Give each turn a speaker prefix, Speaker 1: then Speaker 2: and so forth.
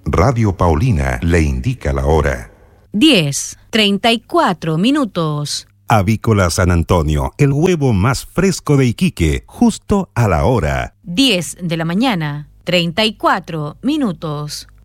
Speaker 1: Radio Paulina le indica la hora.
Speaker 2: 10:34.
Speaker 3: Avícola San Antonio, el huevo más fresco de Iquique, justo a la hora.
Speaker 2: 10 de la mañana, 34 minutos.